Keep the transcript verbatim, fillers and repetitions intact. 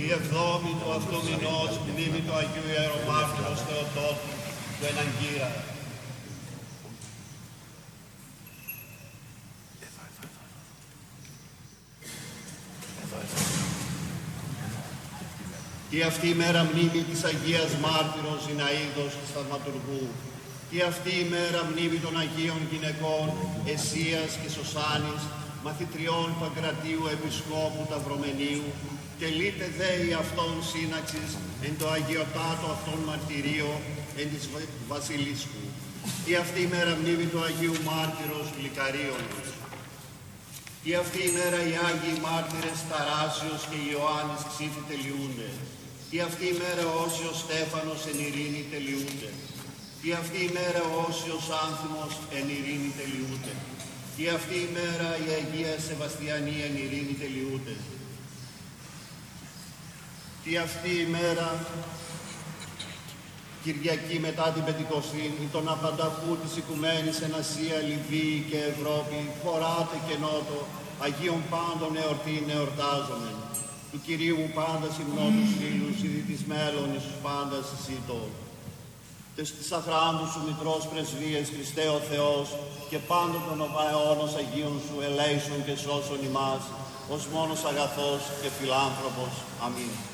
Η εβδόμη του αυτού μηνός μνήμη του Αγίου Ιερομάρτυρος Θεοτόκου του Εναγκύρα. Τι αυτή η μέρα μνήμη της Αγίας Μάρτυρος Ζηναΐδος της Θαυματουργού. Τι αυτή η μέρα μνήμη των Αγίων Γυναικών Εσίας και Σωσάνης, μαθητριών Παγκρατίου Επισκόπου Ταυρομενίου, τελείται δέη αυτών σύναξης εν το αγιοτάτο αυτών μαρτυρίο εν της Βασιλίσκου. Τι αυτή η μέρα μνήμη του Αγίου Μάρτυρος Γλυκαρίωνος. Τι αυτή η μέρα οι Άγιοι Μάρτυρες Ταράσιος και Ιωάννης Ξύφη τελειούνται. Τι αυτή η μέρα ο Όσιος Στέφανος εν ειρήνη τελειούνται. Τι αυτή η μέρα ο Όσιος Άνθιμος εν ειρήνη τελειούνται. Τι αυτή η μέρα η Αγία Σεβαστιανή εν ειρήνη τελειούνται. Τι αυτή η μέρα Κυριακή μετά την Πεντηκοστή, τον απανταχού της οικουμένης εν Ασία, Λιβύη και Ευρώπη, χωράτε και νότο, Αγίων πάντων εορτήν εορτάζομεν. Του Κυρίου μου πάντα συμνώ τους φίλους, ήδη της μέλλον εις πάντα συζητώ. Τες της αχράντου σου Μητρός Πρεσβείες, Χριστέ ο Θεός, και πάντων των αιώνος Αγίων σου ελέησον και σώσον ημάς, ως μόνος αγαθός και φιλάνθρωπος. Αμήν.